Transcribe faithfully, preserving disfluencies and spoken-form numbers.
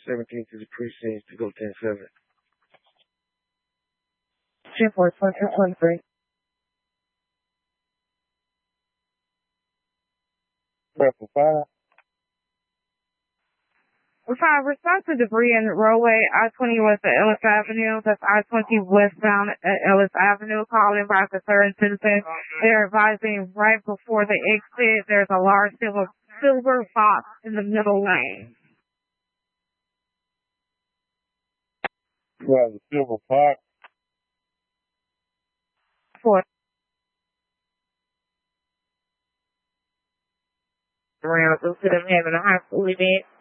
seventeenth to the precinct to go ten seven. ten four, twenty-two twenty-three. Purple five. Five, response to debris in the roadway, I twenty west at Ellis Avenue. That's I twenty westbound at Ellis Avenue. Calling by concerned citizens. They're advising right before the exit, there's a large silver, silver box in the middle lane. Yeah, the silver box. Four. Around, go to them having a high school event.